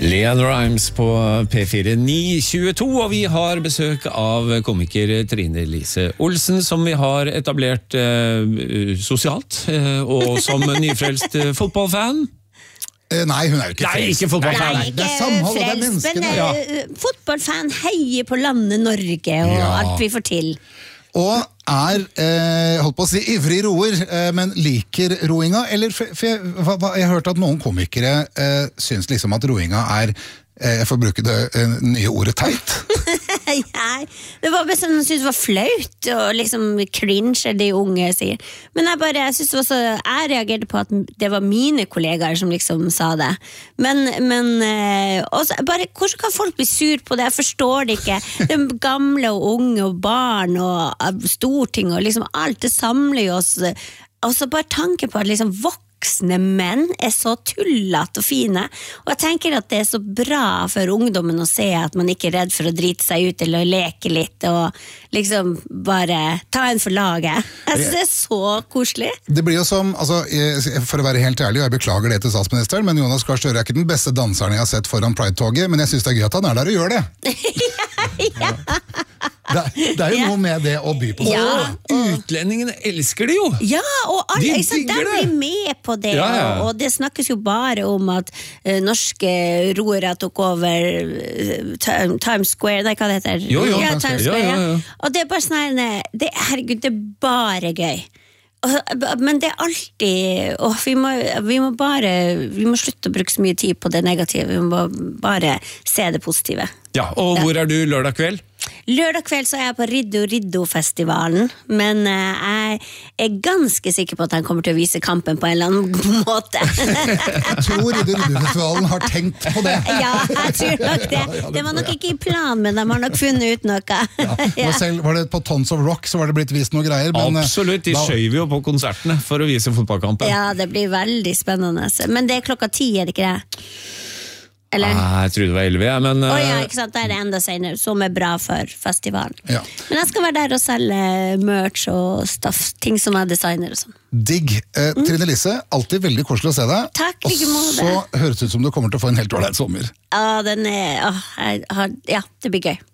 Leanne Rimes på P4 922, og vi har besøk av komiker Trine Lise Olsen, som vi har etablert sosialt, og som nyfrelst fotballfan. Nei, hun jo ikke frelst. Nei, ikke fotballfan. Nei, det samhold, det menneskene. Men fotballfan heier på landet Norge og alt vi får til. Og holdt på å si, ivrig roer, men liker roinga, eller, for jeg har hørt at noen komikere synes liksom at roinga jeg får bruke det nye ordet teit. Nei, det var bare sånn jeg synes det var flaut, og liksom cringe, de unge sier. Men jeg synes det var så, jeg reagerte på at det var mine kollegaer som liksom sa det. Men også, bare, hvordan kan folk bli sur på det? Jeg forstår det ikke. De gamle og unge og barn og storting og liksom alt, det samler jo oss. Og så bare tanken på at liksom voksne menn så tullete og fine, og jeg tenker at det så bra for ungdommen å se at man ikke redd for å drite seg ut eller leke litt og liksom bare ta en for laget. Jeg synes det så koselig. Det blir jo som, altså, for å være helt ærlig, og jeg beklager det til statsministeren, men Jonas Gahr Støre ikke den beste danseren jeg har sett foran Pride-toget, men jeg synes det gøy at han der og gjør det. Ja. Det jo noe med det å by på det. Utlendingene elsker det jo. Ja, og alle, De de blir med på det, og det snakkes jo bare om at norske roere tok over Times Square, nei, hva det heter? Jo, Times Square, ja. Og det bare sånn, herregud, det bare gøy. Men det alltid, vi må slutte å bruke så mye tid på det negative, vi må bare se det positive. Ja, og hvor du lørdag kveld? Lørdag kveld så jeg på Riddo-Riddo-festivalen, men jeg ganske sikker på at han kommer til å vise kampen på en eller annen måte. Jeg tror Riddo-Riddo-festivalen har tenkt på det. Ja, jeg tror nok det. Det var nok ikke i planen, men de har nok funnet ut noe. Ja. Selv var det på Tons of Rock, så var det blitt vist noe greier. Men, absolutt, de skjøv jo på konsertene for å vise fotballkampen. Ja, det blir veldig spennende. Men det 10:00, det ikke det? Eller? Jeg tror det var 11, men... ja, ikke sant, det det enda senere, som bra for festivalen. Ja. Men jeg skal være der og selge merch og stuff, ting som jeg designer og sånn. Digg. Trine Lise, alltid veldig koselig å se deg. Takk, like måte. Og så høres det ut som du kommer til å få en helt ålreit sommer. Ja, det blir gøy.